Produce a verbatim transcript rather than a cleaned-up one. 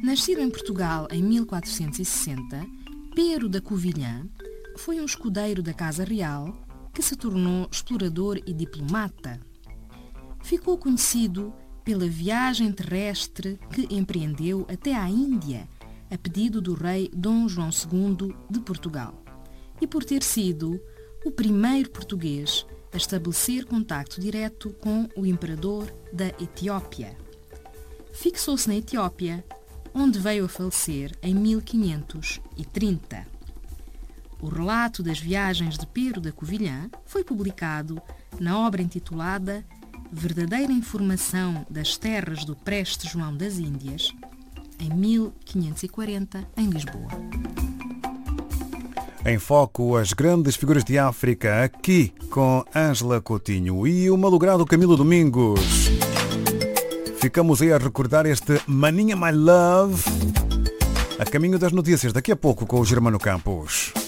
Nascido em Portugal em mil quatrocentos e sessenta, Pero da Covilhã foi um escudeiro da Casa Real que se tornou explorador e diplomata. Ficou conhecido pela viagem terrestre que empreendeu até à Índia, a pedido do rei Dom João segundo de Portugal, e por ter sido o primeiro português a estabelecer contacto direto com o imperador da Etiópia. Fixou-se na Etiópia, onde veio a falecer em mil quinhentos e trinta. O relato das viagens de Pero da Covilhã foi publicado na obra intitulada Verdadeira Informação das Terras do Preste João das Índias, em mil quinhentos e quarenta, em Lisboa. Em foco, as grandes figuras de África, aqui com Ângela Coutinho e o malogrado Camilo Domingos. Ficamos aí a recordar este Maninha My Love, a caminho das notícias, daqui a pouco com o Germano Campos.